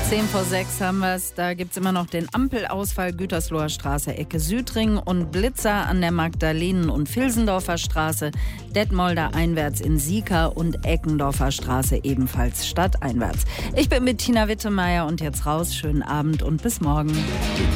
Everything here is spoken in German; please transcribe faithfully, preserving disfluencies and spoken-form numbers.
Zehn vor sechs haben wir es. Da gibt es immer noch den Ampelausfall Gütersloher Straße, Ecke Südring und Blitzer an der Magdalenen- und Vilsendorfer Straße, Detmolder einwärts in Sieker und Eckendorfer Straße ebenfalls stadteinwärts. Ich bin mit Tina Wittemeier und jetzt raus. Schönen Abend und bis morgen.